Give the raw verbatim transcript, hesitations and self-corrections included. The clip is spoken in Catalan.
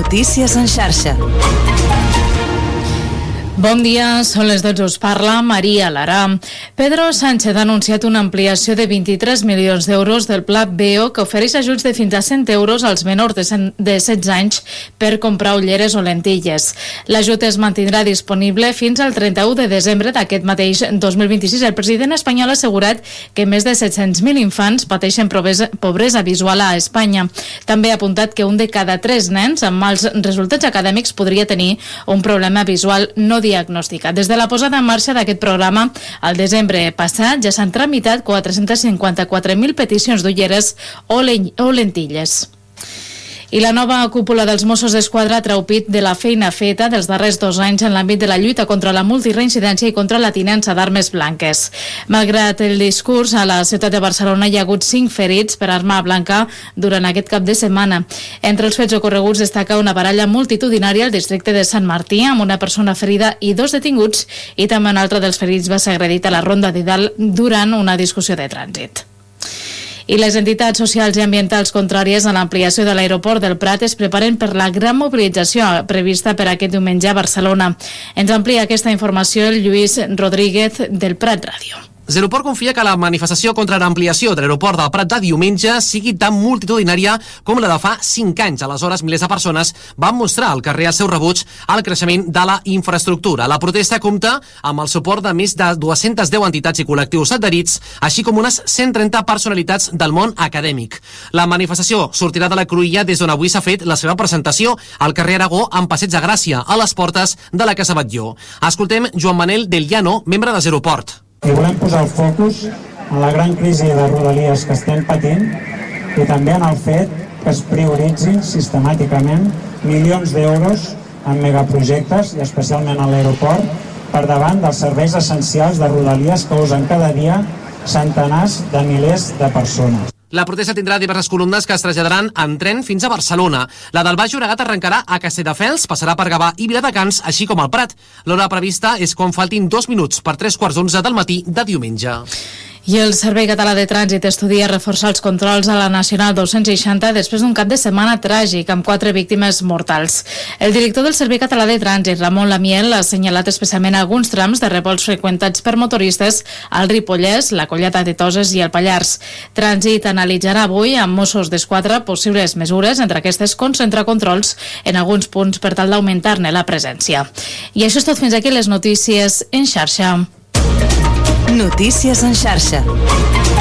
Notícies en xarxa. Bon dia, són les dotze, us parla Maria Lara. Pedro Sánchez ha anunciat una ampliació de vint-i-tres milions d'euros del Pla B O que ofereix ajuts de fins a cent euros als menors de setze anys per comprar ulleres o lentilles. L'ajut es mantindrà disponible fins al trenta-u de desembre d'aquest mateix dos mil vint-i-sis. El president espanyol ha assegurat que més de set-cents mil infants pateixen pobresa visual a Espanya. També ha apuntat que un de cada tres nens amb mals resultats acadèmics podria tenir un problema visual no diagnosticat. Des de la posada en marxa d'aquest programa, al desembre passat ja s'han tramitat quatre-cents cinquanta-quatre mil peticions d'ulleres o, o lentilles. I la nova cúpula dels Mossos d'Esquadra treu pit de la feina feta dels darrers dos anys en l'àmbit de la lluita contra la multireincidència i contra la tinença d'armes blanques. Malgrat el discurs, a la ciutat de Barcelona hi ha hagut cinc ferits per arma blanca durant aquest cap de setmana. Entre els fets ocorreguts destaca una baralla multitudinària al districte de Sant Martí amb una persona ferida i dos detinguts, i també un altre dels ferits va ser agredit a la Ronda d'Idal durant una discussió de trànsit. I les entitats socials i ambientals contràries a l'ampliació de l'aeroport del Prat es preparen per la gran mobilització prevista per aquest diumenge a Barcelona. Ens amplia aquesta informació el Lluís Rodríguez del Prat Ràdio. Zeroport confia que la manifestació contra l'ampliació de l'aeroport del Prat de diumenge sigui tan multitudinària com la de fa cinc anys. Aleshores, milers de persones van mostrar al carrer el seu rebuig al creixement de la infraestructura. La protesta compta amb el suport de més de dues-centes deu entitats i col·lectius adherits, així com unes cent trenta personalitats del món acadèmic. La manifestació sortirà de la Cruïlla des d'on avui s'ha fet la seva presentació al carrer Aragó amb Passeig de Gràcia, a les portes de la Casa Batlló. Escoltem Joan Manel del Llano, membre de Zeroport. I volem posar el focus en la gran crisi de Rodalies que estem patint i també en el fet que es prioritzin sistemàticament milions d'euros en megaprojectes i especialment a l'aeroport per davant dels serveis essencials de Rodalies que usen cada dia centenars de milers de persones. La protesta tindrà diverses columnes que es traslladaran en tren fins a Barcelona. La del Baix Llobregat arrencarà a Castelldefels, passarà per Gavà i Viladecans, així com al Prat. L'hora prevista és quan faltin dos minuts per tres quarts d'onze del matí de diumenge. I el Servei Català de Trànsit estudia reforçar els controls a la Nacional dos-cents seixanta després d'un cap de setmana tràgic amb quatre víctimes mortals. El director del Servei Català de Trànsit, Ramon Lamiel, ha assenyalat especialment alguns trams de revolts freqüentats per motoristes al Ripollès, la Collata de Toses i el Pallars. Trànsit analitzarà avui amb Mossos d'Esquadra possibles mesures, entre aquestes concentrar controls en alguns punts per tal d'augmentar-ne la presència. I això és tot, fins aquí les notícies en xarxa. Notícies en xarxa.